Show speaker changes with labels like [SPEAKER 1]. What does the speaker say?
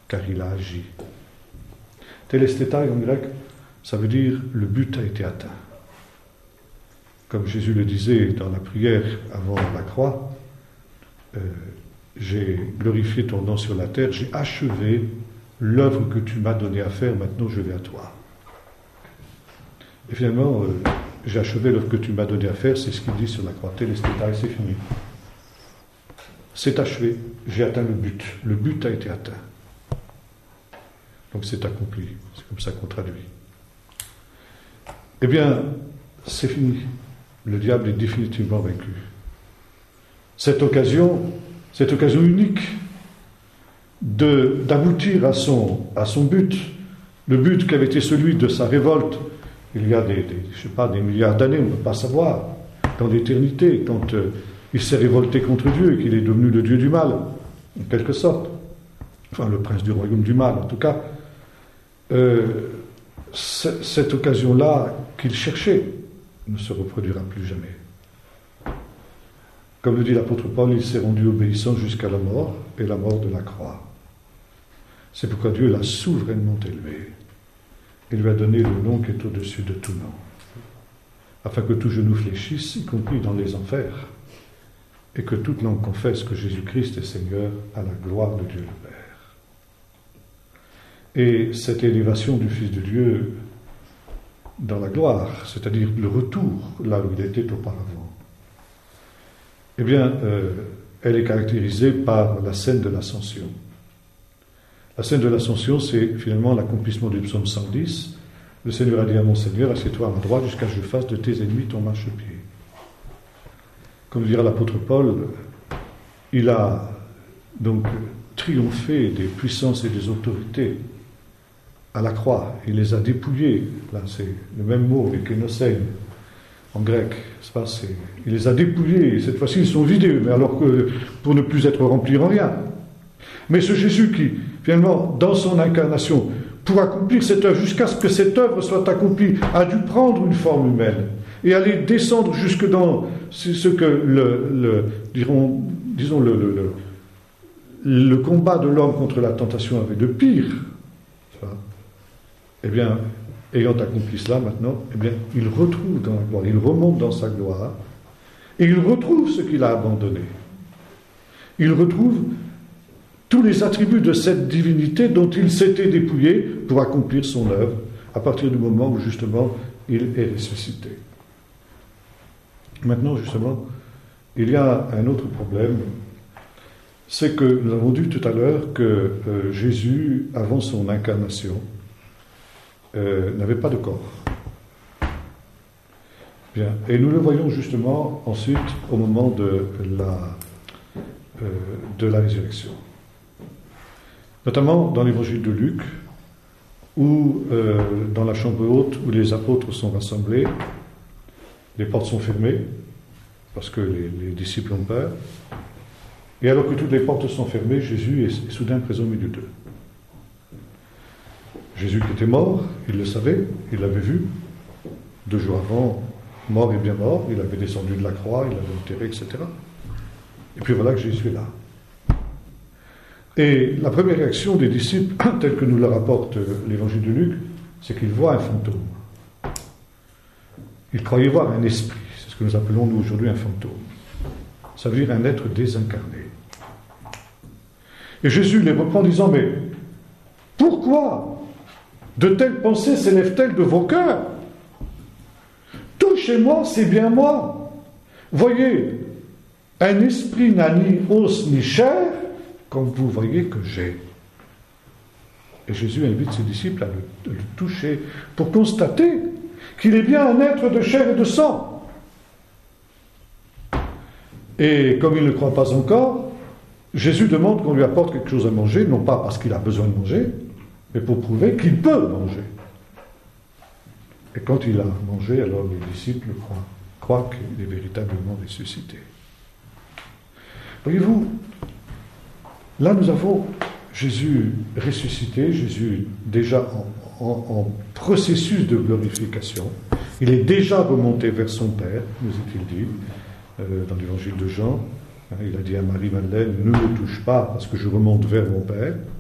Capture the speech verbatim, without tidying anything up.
[SPEAKER 1] car il a agi. Telestétai en grec, ça veut dire le but a été atteint. Comme Jésus le disait dans la prière avant la croix, euh, j'ai glorifié ton nom sur la terre, j'ai achevé l'œuvre que tu m'as donné à faire, maintenant je vais à toi. Et finalement, euh, j'ai achevé l'œuvre que tu m'as donné à faire, c'est ce qu'il dit sur la croix. Telestétai, c'est fini. C'est achevé, j'ai atteint le but. Le but a été atteint. Donc c'est accompli. C'est comme ça qu'on traduit. Eh bien, c'est fini. Le diable est définitivement vaincu. Cette occasion, cette occasion unique de, d'aboutir à son, à son but, le but qui avait été celui de sa révolte, il y a des, des je sais pas, des milliards d'années, on ne peut pas savoir, dans l'éternité, quand euh, il s'est révolté contre Dieu et qu'il est devenu le Dieu du mal, en quelque sorte. Enfin, le prince du royaume du mal, en tout cas. Euh, c- cette occasion-là qu'il cherchait ne se reproduira plus jamais. Comme le dit l'apôtre Paul, il s'est rendu obéissant jusqu'à la mort, et la mort de la croix. C'est pourquoi Dieu l'a souverainement élevé. Il lui a donné le nom qui est au-dessus de tout nom, afin que tout genou fléchisse, y compris dans les enfers, et que toute langue confesse que Jésus-Christ est Seigneur à la gloire de Dieu le Père. Et cette élévation du Fils de Dieu dans la gloire, c'est-à-dire le retour là où il était auparavant, eh bien, euh, elle est caractérisée par la scène de l'Ascension. La scène de l'Ascension, c'est finalement l'accomplissement du psaume cent dix. Le Seigneur a dit à mon Seigneur, assieds-toi à ma droite jusqu'à ce que je fasse de tes ennemis ton marchepied. Comme dira l'apôtre Paul, il a donc triomphé des puissances et des autorités à la croix. Il les a dépouillés. Là, c'est le même mot, les kénosein, en grec. C'est pas, c'est, il les a dépouillés. Cette fois-ci, ils sont vidés, mais alors que pour ne plus être remplis en rien. Mais ce Jésus qui, finalement, dans son incarnation, pour accomplir cette œuvre, jusqu'à ce que cette œuvre soit accomplie, a dû prendre une forme humaine et aller descendre jusque dans ce que le, le dirons, disons le, le, le, le combat de l'homme contre la tentation avait de pire. Eh bien, ayant accompli cela maintenant, eh bien, il retrouve dans la gloire, il remonte dans sa gloire, et il retrouve ce qu'il a abandonné. Il retrouve tous les attributs de cette divinité dont il s'était dépouillé pour accomplir son œuvre, à partir du moment où, justement, il est ressuscité. Maintenant, justement, il y a un autre problème, c'est que nous avons dit tout à l'heure que euh, Jésus, avant son incarnation, Euh, n'avait pas de corps. Bien. Et nous le voyons justement ensuite au moment de la, euh, de la résurrection. Notamment dans l'évangile de Luc, où euh, dans la chambre haute où les apôtres sont rassemblés, les portes sont fermées, parce que les, les disciples ont peur, et alors que toutes les portes sont fermées, Jésus est, est soudain présent au milieu d'eux. Jésus qui était mort, il le savait, il l'avait vu. Deux jours avant, mort et bien mort, il avait descendu de la croix, il l'avait enterré, et cetera. Et puis voilà que Jésus est là. Et la première réaction des disciples, telle que nous la rapporte l'évangile de Luc, c'est qu'ils voient un fantôme. Ils croyaient voir un esprit, c'est ce que nous appelons nous aujourd'hui un fantôme. Ça veut dire un être désincarné. Et Jésus les reprend en disant, mais pourquoi de telles pensées s'élèvent-elles de vos cœurs? Tout chez moi, c'est bien moi. Voyez, un esprit n'a ni os ni chair, comme vous voyez que j'ai. Et Jésus invite ses disciples à le, à le toucher pour constater qu'il est bien un être de chair et de sang. Et comme il ne croit pas encore, Jésus demande qu'on lui apporte quelque chose à manger, non pas parce qu'il a besoin de manger, mais pour prouver qu'il peut manger. Et quand il a mangé, alors les disciples croient, croient qu'il est véritablement ressuscité. Voyez-vous, là nous avons Jésus ressuscité, Jésus déjà en, en, en processus de glorification. Il est déjà remonté vers son Père, nous est-il dit, euh, dans l'évangile de Jean. Il a dit à Marie-Madeleine, ne me touche pas parce que je remonte vers mon Père.